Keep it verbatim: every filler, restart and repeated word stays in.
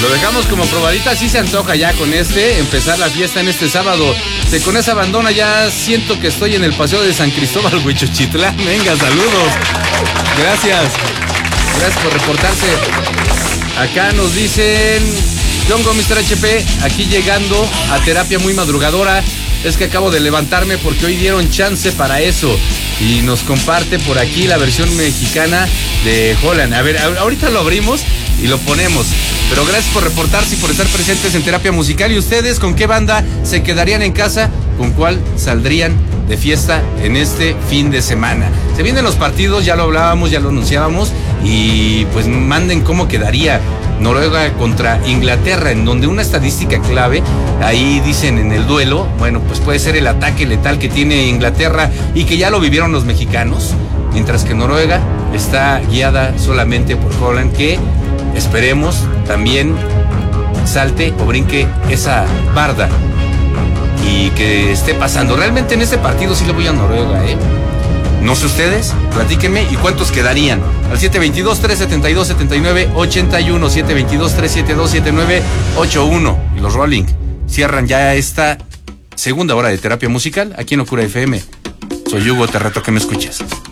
Lo dejamos como probadita, así se antoja ya con este, empezar la fiesta en este sábado. De, con esa bandona ya siento que estoy en el paseo de San Cristóbal, Huichochitlán. Venga, saludos. Gracias. Gracias por reportarse. Acá nos dicen, Yongo, mister H P, aquí llegando a terapia muy madrugadora. Es que acabo de levantarme porque hoy dieron chance para eso. Y nos comparte por aquí la versión mexicana de Holland. A ver, ahorita lo abrimos y lo ponemos. Pero gracias por reportarse y por estar presentes en terapia musical. ¿Y ustedes con qué banda se quedarían en casa? ¿Con cuál saldrían de fiesta en este fin de semana? Se vienen los partidos, ya lo hablábamos, ya lo anunciábamos. Y pues manden cómo quedaría Noruega contra Inglaterra, en donde una estadística clave, ahí dicen en el duelo, bueno, pues puede ser el ataque letal que tiene Inglaterra y que ya lo vivieron los mexicanos, mientras que Noruega está guiada solamente por Holland, que esperemos también salte o brinque esa barda y que esté pasando. Realmente en este partido sí le voy a Noruega, ¿eh? No sé ustedes, platíquenme y cuántos quedarían. Al siete veintidós, tres setenta y dos, setenta y nueve ochenta y uno, siete veintidós, tres setenta y dos, setenta y nueve ochenta y uno. Y los Rolling cierran ya esta segunda hora de terapia musical aquí en Locura F M. Soy Hugo, te reto que me escuches.